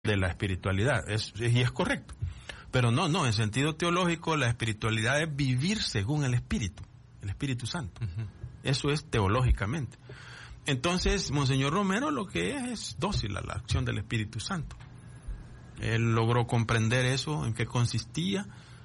de la espiritualidad, y es correcto. Pero no, en sentido teológico, la espiritualidad es vivir según el Espíritu Santo. Uh-huh. Eso es teológicamente. Entonces, Monseñor Romero lo que es dócil a la acción del Espíritu Santo. Él logró comprender eso, en qué consistía,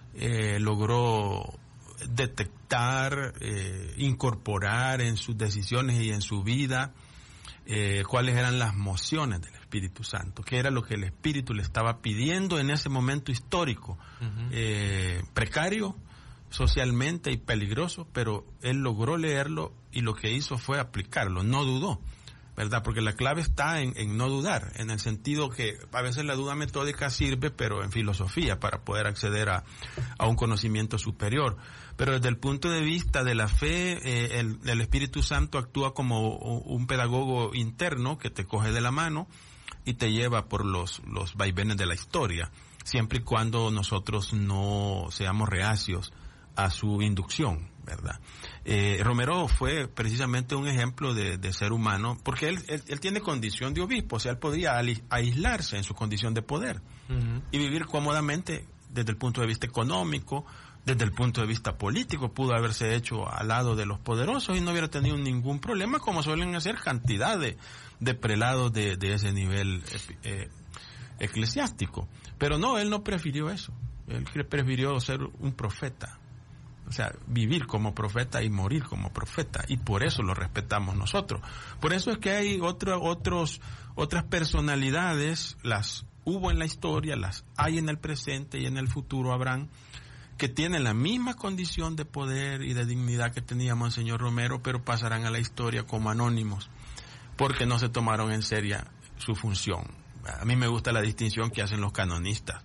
logró detectar, incorporar en sus decisiones y en su vida cuáles eran las mociones del Espíritu Santo, qué era lo que el Espíritu le estaba pidiendo en ese momento histórico, uh-huh. Precario socialmente y peligroso, pero él logró leerlo y lo que hizo fue aplicarlo, no dudó, ¿verdad? Porque la clave está en no dudar, en el sentido que a veces la duda metódica sirve, pero en filosofía, para poder acceder a un conocimiento superior. Pero desde el punto de vista de la fe, el Espíritu Santo actúa como un pedagogo interno que te coge de la mano y te lleva por los vaivenes de la historia, siempre y cuando nosotros no seamos reacios a su inducción, ¿verdad? Romero fue precisamente un ejemplo de ser humano, porque él tiene condición de obispo, o sea, él podía aislarse en su condición de poder, uh-huh. y vivir cómodamente desde el punto de vista económico, desde el punto de vista político, pudo haberse hecho al lado de los poderosos y no hubiera tenido ningún problema, como suelen hacer cantidad de prelados de ese nivel eclesiástico. Pero no, él no prefirió eso, él prefirió ser un profeta. O sea, vivir como profeta y morir como profeta, y por eso lo respetamos nosotros. Por eso es que hay otras personalidades, las hubo en la historia, las hay en el presente y en el futuro habrán, que tienen la misma condición de poder y de dignidad que tenía Monseñor Romero, pero pasarán a la historia como anónimos, porque no se tomaron en serio su función. A mí me gusta la distinción que hacen los canonistas,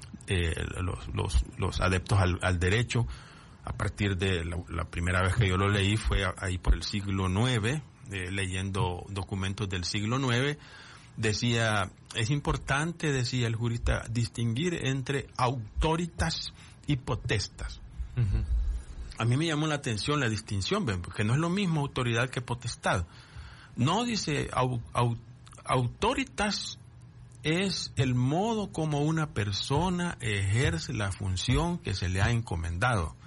los adeptos al derecho. A partir de la primera vez que yo lo leí fue ahí por el siglo IX, leyendo documentos del siglo IX, decía, es importante, decía el jurista, distinguir entre autoritas y potestas. Uh-huh. A mí me llamó la atención la distinción, porque no es lo mismo autoridad que potestad. No, dice, autoritas es el modo como una persona ejerce la función que se le ha encomendado.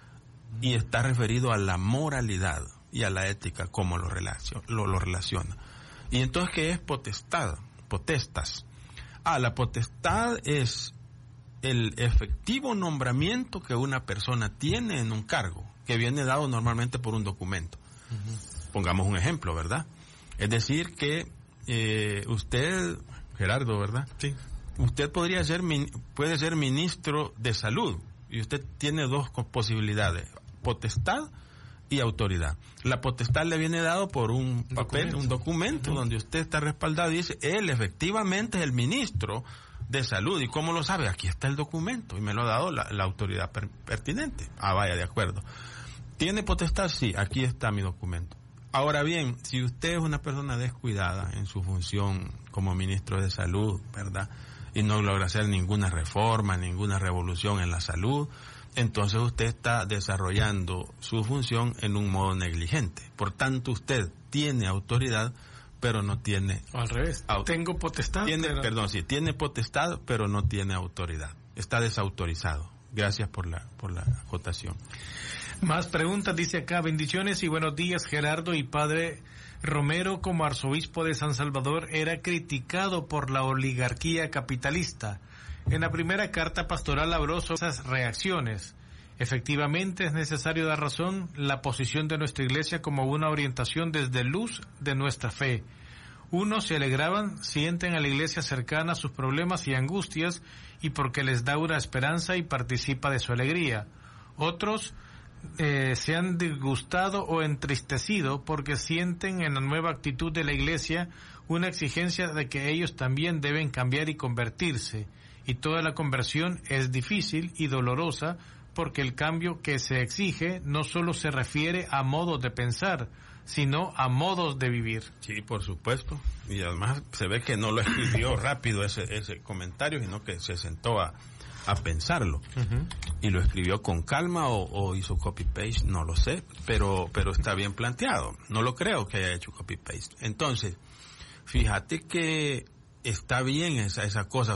Y está referido a la moralidad y a la ética, como lo relaciona. Y entonces, ¿qué es potestad? Potestas. La potestad es el efectivo nombramiento que una persona tiene en un cargo, que viene dado normalmente por un documento. Uh-huh. Pongamos un ejemplo, ¿verdad? Es decir, que usted, Gerardo, ¿verdad? Sí. Usted puede ser ministro de salud, y usted tiene dos posibilidades: potestad y autoridad. La potestad le viene dado por un papel, un documento, uh-huh. donde usted está respaldado y dice, él efectivamente es el ministro de salud. ¿Y cómo lo sabe? Aquí está el documento y me lo ha dado la autoridad pertinente. Vaya, de acuerdo. ¿Tiene potestad? Sí, aquí está mi documento. Ahora bien, si usted es una persona descuidada en su función como ministro de salud, ¿verdad?, y no logra hacer ninguna reforma, ninguna revolución en la salud, entonces usted está desarrollando su función en un modo negligente. Por tanto, usted tiene autoridad, pero no tiene... Al revés, tengo potestad. Tiene potestad, pero no tiene autoridad. Está desautorizado. Gracias por la acotación. Más preguntas, dice acá. Bendiciones y buenos días, Gerardo y Padre Romero. Como arzobispo de San Salvador era criticado por la oligarquía capitalista. En la primera carta pastoral habló sobre esas reacciones. Efectivamente es necesario dar razón la posición de nuestra iglesia como una orientación desde luz de nuestra fe. Unos se alegraban, sienten a la iglesia cercana a sus problemas y angustias y porque les da una esperanza y participa de su alegría. Otros se han disgustado o entristecido porque sienten en la nueva actitud de la iglesia una exigencia de que ellos también deben cambiar y convertirse. Y toda la conversión es difícil y dolorosa porque el cambio que se exige no solo se refiere a modos de pensar, sino a modos de vivir. Sí, por supuesto. Y además se ve que no lo escribió rápido ese comentario, sino que se sentó a pensarlo. Uh-huh. Y lo escribió con calma o hizo copy-paste, no lo sé, pero está bien planteado. No lo creo que haya hecho copy-paste. Entonces, fíjate que está bien esa cosa.